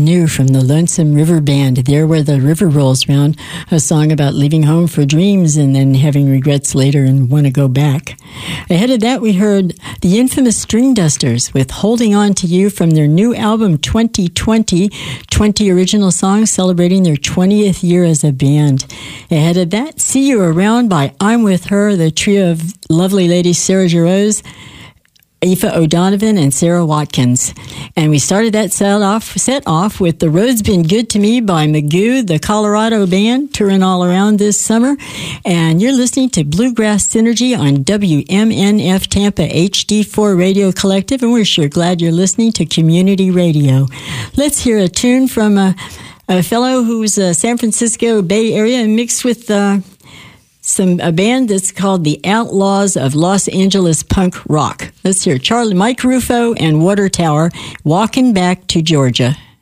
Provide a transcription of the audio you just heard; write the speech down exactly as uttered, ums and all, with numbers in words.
New from the Lonesome River Band, There Where the River Rolls Round, a song about leaving home for dreams and then having regrets later and want to go back. Ahead of that, we heard the infamous String Dusters with Holding On to You from their new album twenty twenty, twenty original songs celebrating their twentieth year as a band. Ahead of that, See You Around by I'm With Her, the trio of lovely ladies Sarah Jarosz, Aoife O'Donovan, and Sarah Watkins. And we started that set off, set off with The Road's Been Good to Me by Magoo, the Colorado band, touring all around this summer. And you're listening to Bluegrass Synergy on W M N F Tampa H D four Radio Collective, and we're sure glad you're listening to Community Radio. Let's hear a tune from a, a fellow who's a San Francisco Bay Area mixed with... Uh, Some a band that's called the Outlaws of Los Angeles Punk Rock. Let's hear Charlie, Mike Rufo, and Water Tower, Walking Back to Georgia.